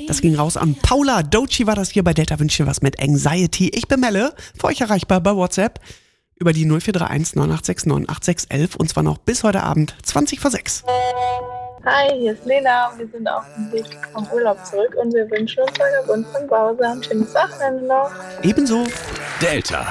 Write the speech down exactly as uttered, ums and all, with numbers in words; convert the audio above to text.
Das ging raus an Paula. Doechii war das hier bei Delta Wünsche was mit Anxiety. Ich bin Melle, für euch erreichbar bei WhatsApp über die null vier drei eins neun acht sechs neun acht sechs eins eins und zwar noch bis heute Abend zwanzig vor sechs. Hi, hier ist Lena. Wir sind auf dem Weg vom Urlaub zurück und wir wünschen uns euer Bund von Bause ein schönes Wochenende noch. Ebenso. Delta.